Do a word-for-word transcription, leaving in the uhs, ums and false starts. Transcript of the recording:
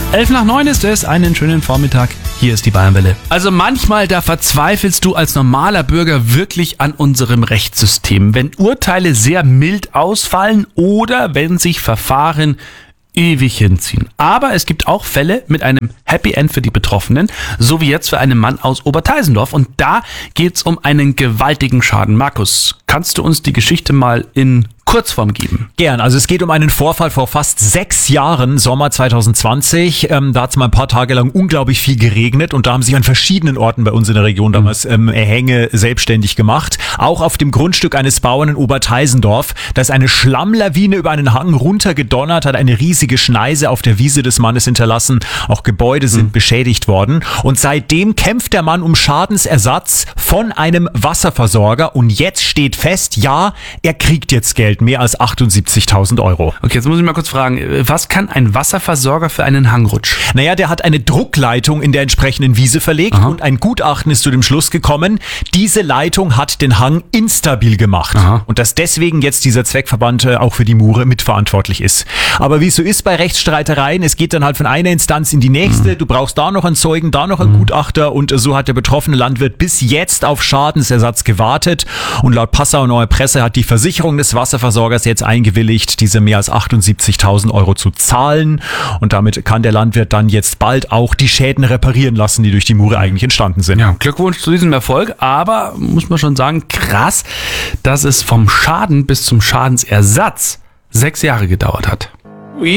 Elf nach neun ist es, einen schönen Vormittag. Hier ist die Bayernwelle. Also manchmal, da verzweifelst du als normaler Bürger wirklich an unserem Rechtssystem, wenn Urteile sehr mild ausfallen oder wenn sich Verfahren ewig hinziehen. Aber es gibt auch Fälle mit einem Happy End für die Betroffenen, so wie jetzt für einen Mann aus Oberteisendorf. Und da geht's um einen gewaltigen Schaden. Markus, kannst du uns die Geschichte mal in Kurzform geben? Gern. Also es geht um einen Vorfall vor fast sechs Jahren, Sommer zwanzig zwanzig. Ähm, da hat es mal ein paar Tage lang unglaublich viel geregnet und da haben sich an verschiedenen Orten bei uns in der Region damals ähm, Erhänge selbstständig gemacht. Auch auf dem Grundstück eines Bauern in Oberteisendorf. Da ist eine Schlammlawine über einen Hang runtergedonnert, hat eine riesige Schneise auf der Wiese des Mannes hinterlassen. Auch Gebäude sind mhm. beschädigt worden. Und seitdem kämpft der Mann um Schadensersatz von einem Wasserversorger. Und jetzt steht fest, ja, er kriegt jetzt Geld. Mehr als achtundsiebzigtausend Euro. Okay, jetzt muss ich mal kurz fragen, was kann ein Wasserversorger für einen Hangrutsch? Naja, der hat eine Druckleitung in der entsprechenden Wiese verlegt. Aha. Und ein Gutachten ist zu dem Schluss gekommen, diese Leitung hat den Hang instabil gemacht. Aha. Und dass deswegen jetzt dieser Zweckverband auch für die Mure mitverantwortlich ist. Aber wie es so ist bei Rechtsstreitereien, es geht dann halt von einer Instanz in die nächste. Mhm. Du brauchst da noch einen Zeugen, da noch einen mhm. Gutachter und so hat der betroffene Landwirt bis jetzt auf Schadensersatz gewartet. Und laut Passauer Neue Presse hat die Versicherung des Wasserversorgers jetzt eingewilligt, diese mehr als achtundsiebzigtausend Euro zu zahlen. Und damit kann der Landwirt dann jetzt bald auch die Schäden reparieren lassen, die durch die Mure eigentlich entstanden sind. Ja, Glückwunsch zu diesem Erfolg, aber muss man schon sagen, krass, dass es vom Schaden bis zum Schadensersatz sechs Jahre gedauert hat.